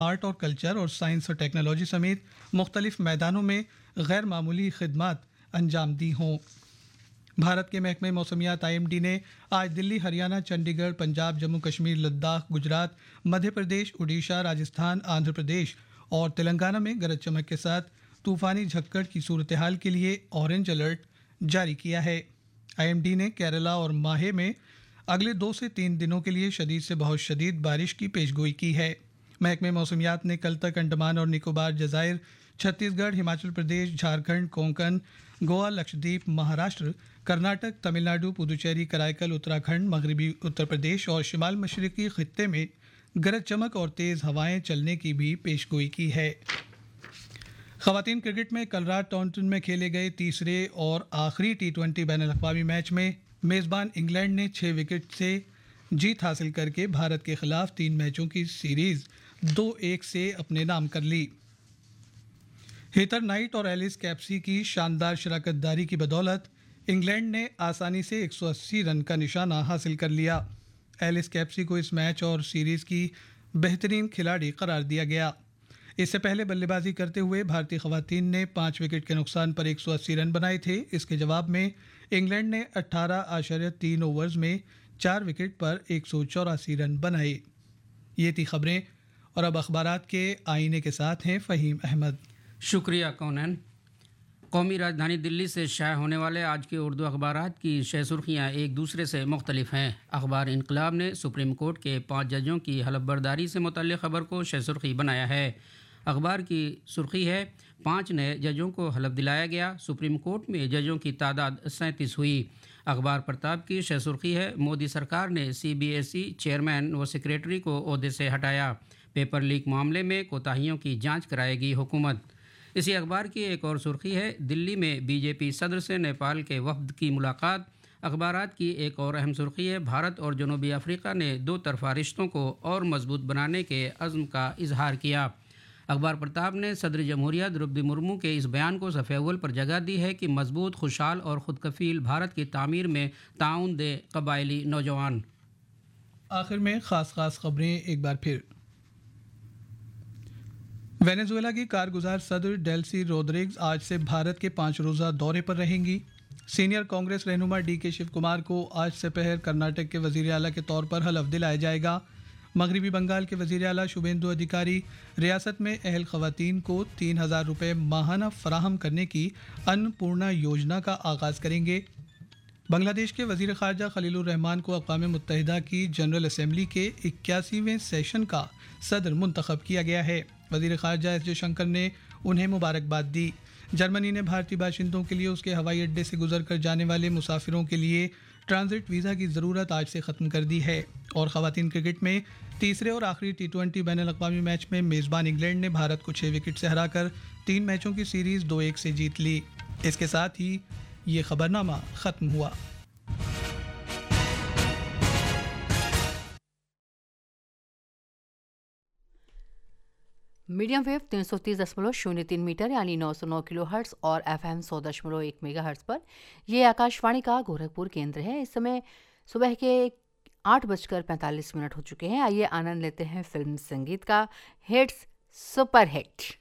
Art और culture और science और टेक्नोलॉजी समेत मुख्तलिफ मैदानों में गैर मामूली खिदमात अंजाम दी हों। भारत के महकमे मौसमियात IMD ने आज दिल्ली, हरियाणा, चंडीगढ़, पंजाब, जम्मू कश्मीर, लद्दाख, गुजरात, मध्य प्रदेश, उड़ीसा, राजस्थान, आंध्र प्रदेश और तेलंगाना में गरज चमक के साथ तूफानी झक्कड़ की सूरत हाल के लिए ऑरेंज अलर्ट जारी किया है। IMD ने केरला और माहे में अगले 2 से 3 दिनों के लिए शदीद से बहुत शदीद बारिश की पेशगोई की है। महकमे मौसमियात ने कल तक अंडमान और निकोबार, जजायर, छत्तीसगढ़, हिमाचल प्रदेश, झारखंड, कोंकण, गोवा, लक्षद्वीप, महाराष्ट्र, कर्नाटक, तमिलनाडु, पुदुचेरी, कराईकल, उत्तराखंड, मगरबी उत्तर प्रदेश और शिमाल मशरकी खित्ते में गरज चमक और तेज़ हवाएं चलने की भी पेशगोई की है। ख़वातीन क्रिकेट में कल रात टॉन्टन में खेले गए तीसरे और आखिरी T20 बैनुल-अक़वामी मैच में मेज़बान इंग्लैंड ने 6 विकेट से जीत हासिल करके भारत के खिलाफ 3 मैचों की सीरीज़ 2-1 से अपने नाम कर ली। हीथर नाइट और एलिस कैप्सी की शानदार शराकतदारी की बदौलत इंग्लैंड ने आसानी से 180 रन का निशाना हासिल कर लिया। एलिस कैप्सी को इस मैच और सीरीज़ की बेहतरीन खिलाड़ी करार दिया गया। इससे पहले बल्लेबाजी करते हुए भारतीय खवातीन ने 5 विकेट के नुकसान पर 180 रन बनाए थे। इसके जवाब में इंग्लैंड ने 18.3 ओवर्स में 4 विकेट पर 184 रन बनाए। ये थी खबरें और अब अखबारात के आईने के साथ हैं फ़हीम अहमद। शुक्रिया कौनन। कौमी राजधानी दिल्ली से शाया होने वाले आज के उर्दू अखबारात की शह सुर्खियाँ एक दूसरे से मुख्तलिफ हैं। अखबार इनकलाब ने सुप्रीम कोर्ट के 5 जजों की हलफ बर्दारी से मुतल्लिक़ खबर को शह सुर्खी बनाया है। अखबार की सुर्खी है 5 नए जजों को हलफ दिलाया गया, सुप्रीम कोर्ट में जजों की तादाद 37 हुई। अखबार प्रताप की शह सुर्खी है मोदी सरकार ने CBSE चेयरमैन व सेक्रेटरी को ओहदे से हटाया, पेपर लीक मामले में कोताहियों की जांच कराएगी हुकूमत। इसी अखबार की एक और सुर्खी है दिल्ली में BJP सदर से नेपाल के वफ्द की मुलाकात। अखबारात की एक और अहम सुर्खी है भारत और जनूबी अफ्रीका ने 2 तरफ़ा रिश्तों को और मजबूत बनाने के अज़्म का इजहार किया। अखबार प्रताप ने सदर जमहूरिया द्रौपदी मुर्मू के इस बयान को सफ़े अव्वल पर जगह दी है कि मजबूत, खुशहाल और ख़ुद कफ़ील भारत की तामीर में ताउन दे कबायली नौजवान। आखिर में ख़ास खबरें एक बार फिर। वेनेजुएला की कारगुजार सदर डेल्सी रोड्रिग्स आज से भारत के 5 रोज़ा दौरे पर रहेंगी। सीनियर कांग्रेस रहनुमा DK शिव कुमार को आज दोपहर कर्नाटक के वज़ीर आला के तौर पर हलफ दिलाया जाएगा। मगरबी बंगाल के वज़ीर आला शुभेंदु अधिकारी रियासत में अहल ख़वातीन को 3,000 रुपये माहाना फराहम करने की अन्नपूर्णा योजना का आगाज़ करेंगे। बांग्लादेश के वज़ीर ख़ारजा खलीलुर रहमान को अक़वाम मुत्तहिदा की जनरल असम्बली के 81वें सेशन का सदर मुंतखब किया गया है। वज़ीर ख़ारजा S जयशंकर ने उन्हें मुबारकबाद दी। जर्मनी ने भारतीय बाशिंदों के लिए उसके हवाई अड्डे से गुजर कर जाने वाले मुसाफिरों के लिए ट्रांजिट वीज़ा की ज़रूरत आज से ख़त्म कर दी है। और ख़वातीन क्रिकेट में तीसरे और आखिरी T20 बैनुल-अक़वामी मैच में मेज़बान इंग्लैंड ने भारत को 6 विकेट से हराकर 3 मैचों की सीरीज़ 2-1 से जीत ली। इसके साथ ही ये खबरनामा ख़त्म हुआ। मीडियम वेव 330.03 मीटर यानी 909 किलोहर्ट्ज़ और FM 100.1 मेगाहर्ट्ज़ पर ये आकाशवाणी का गोरखपुर केंद्र है। इस समय सुबह के 8:45 हो चुके हैं। आइए आनंद लेते हैं फिल्म संगीत का। Hits super hit.